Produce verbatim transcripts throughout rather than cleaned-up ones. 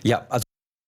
Ja, also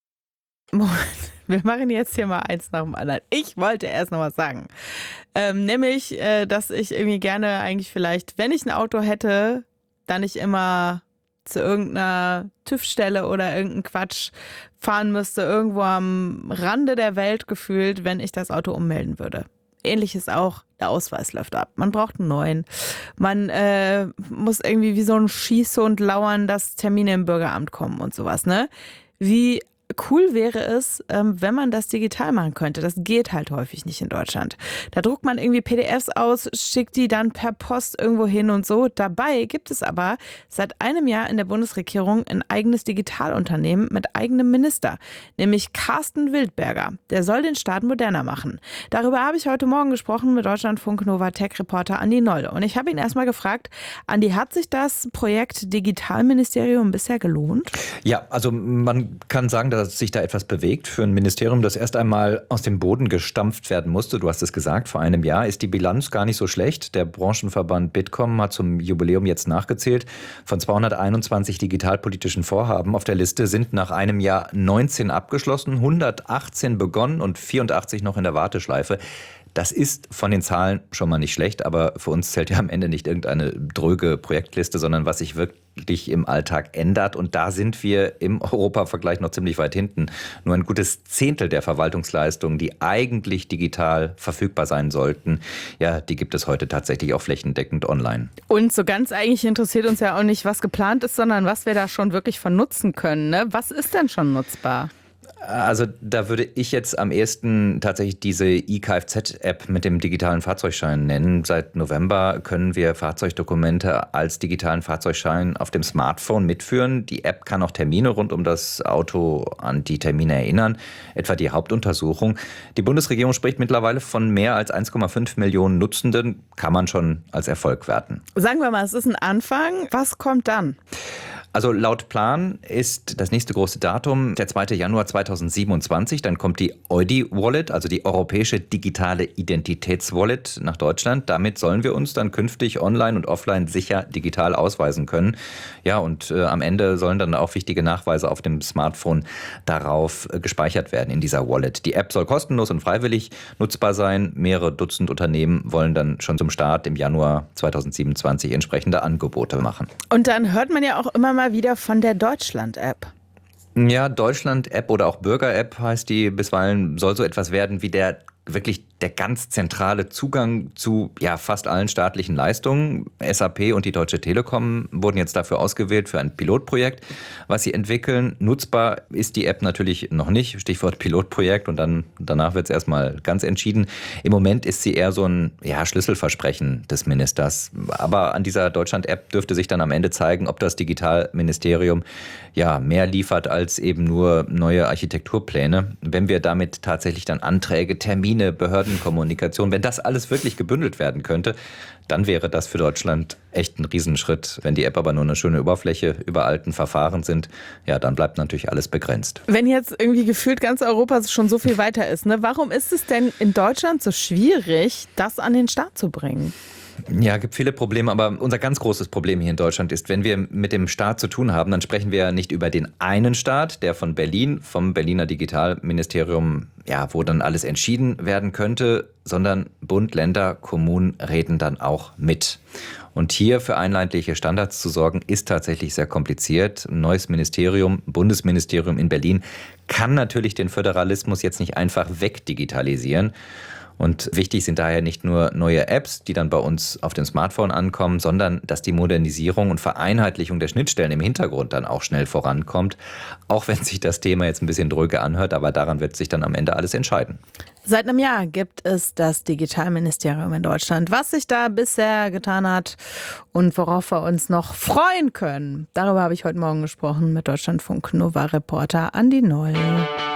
Moment, wir machen jetzt hier mal eins nach dem anderen. Ich wollte erst noch was sagen. Ähm, nämlich, äh, dass ich irgendwie gerne eigentlich vielleicht, wenn ich ein Auto hätte, dann nicht immer zu irgendeiner TÜV-Stelle oder irgendein Quatsch fahren müsste, irgendwo am Rande der Welt gefühlt, wenn ich das Auto ummelden würde. Ähnliches auch, der Ausweis läuft ab. Man braucht einen neuen. Man äh, muss irgendwie wie so ein Schießhund lauern, dass Termine im Bürgeramt kommen und sowas, ne? Wie cool wäre es, ähm, wenn man das digital machen könnte. Das geht halt häufig nicht in Deutschland. Da druckt man irgendwie P D Fs aus, schickt die dann per Post irgendwo hin und so. Dabei gibt es aber seit einem Jahr in der Bundesregierung ein eigenes Digitalunternehmen mit eigenem Minister, nämlich Carsten Wildberger. Der soll den Staat moderner machen. Darüber habe ich heute Morgen gesprochen mit Deutschlandfunk Nova Tech-Reporter Andi Noll. Und ich habe ihn erstmal gefragt, Andi, hat sich das Projekt Digitalministerium bisher gelohnt? Ja, also man kann sagen, dass sich da etwas bewegt für ein Ministerium, das erst einmal aus dem Boden gestampft werden musste. Du hast es gesagt, vor einem Jahr ist die Bilanz gar nicht so schlecht. Der Branchenverband Bitkom hat zum Jubiläum jetzt nachgezählt. Von zweihunderteinundzwanzig digitalpolitischen Vorhaben auf der Liste sind nach einem Jahr neunzehn abgeschlossen, hundertachtzehn begonnen und vierundachtzig noch in der Warteschleife. Das ist von den Zahlen schon mal nicht schlecht, aber für uns zählt ja am Ende nicht irgendeine dröge Projektliste, sondern was sich wirklich im Alltag ändert. Und da sind wir im Europavergleich noch ziemlich weit hinten. Nur ein gutes Zehntel der Verwaltungsleistungen, die eigentlich digital verfügbar sein sollten, ja, die gibt es heute tatsächlich auch flächendeckend online. Und so ganz eigentlich interessiert uns ja auch nicht, was geplant ist, sondern was wir da schon wirklich von nutzen können, ne? Was ist denn schon nutzbar? Also da würde ich jetzt am ehesten tatsächlich diese eKfz-App mit dem digitalen Fahrzeugschein nennen. Seit November können wir Fahrzeugdokumente als digitalen Fahrzeugschein auf dem Smartphone mitführen. Die App kann auch Termine rund um das Auto an die Termine erinnern, etwa die Hauptuntersuchung. Die Bundesregierung spricht mittlerweile von mehr als eins Komma fünf Millionen Nutzenden. Kann man schon als Erfolg werten. Sagen wir mal, es ist ein Anfang. Was kommt dann? Also laut Plan ist das nächste große Datum der zweite Januar zweitausendsiebenundzwanzig. Dann kommt die E U I D-Wallet, also die Europäische Digitale Identitätswallet nach Deutschland. Damit sollen wir uns dann künftig online und offline sicher digital ausweisen können. Ja, und äh, am Ende sollen dann auch wichtige Nachweise auf dem Smartphone darauf äh, gespeichert werden in dieser Wallet. Die App soll kostenlos und freiwillig nutzbar sein. Mehrere Dutzend Unternehmen wollen dann schon zum Start im Januar zweitausendsiebenundzwanzig entsprechende Angebote machen. Und dann hört man ja auch immer mal wieder von der Deutschland-App. Ja, Deutschland-App oder auch Bürger-App heißt die bisweilen, soll so etwas werden wie der wirklich der ganz zentrale Zugang zu ja, fast allen staatlichen Leistungen. S A P und die Deutsche Telekom wurden jetzt dafür ausgewählt für ein Pilotprojekt, was sie entwickeln. Nutzbar ist die App natürlich noch nicht, Stichwort Pilotprojekt, und dann danach wird es erstmal ganz entschieden. Im Moment ist sie eher so ein ja, Schlüsselversprechen des Ministers. Aber an dieser Deutschland-App dürfte sich dann am Ende zeigen, ob das Digitalministerium ja mehr liefert als eben nur neue Architekturpläne. Wenn wir damit tatsächlich dann Anträge, Termine, Behördenkommunikation, wenn das alles wirklich gebündelt werden könnte, dann wäre das für Deutschland echt ein Riesenschritt. Wenn die App aber nur eine schöne Oberfläche über alten Verfahren sind, ja, dann bleibt natürlich alles begrenzt. Wenn jetzt irgendwie gefühlt ganz Europa schon so viel weiter ist, ne, warum ist es denn in Deutschland so schwierig, das an den Start zu bringen? Ja, gibt viele Probleme, aber unser ganz großes Problem hier in Deutschland ist, wenn wir mit dem Staat zu tun haben, dann sprechen wir nicht über den einen Staat, der von Berlin, vom Berliner Digitalministerium, ja, wo dann alles entschieden werden könnte, sondern Bund, Länder, Kommunen reden dann auch mit. Und hier für einheitliche Standards zu sorgen, ist tatsächlich sehr kompliziert. Ein neues Ministerium, Bundesministerium in Berlin, kann natürlich den Föderalismus jetzt nicht einfach wegdigitalisieren. Und wichtig sind daher nicht nur neue Apps, die dann bei uns auf dem Smartphone ankommen, sondern dass die Modernisierung und Vereinheitlichung der Schnittstellen im Hintergrund dann auch schnell vorankommt. Auch wenn sich das Thema jetzt ein bisschen dröge anhört, aber daran wird sich dann am Ende alles entscheiden. Seit einem Jahr gibt es das Digitalministerium in Deutschland. Was sich da bisher getan hat und worauf wir uns noch freuen können, darüber habe ich heute Morgen gesprochen mit Deutschlandfunk Nova-Reporter Andi Noll.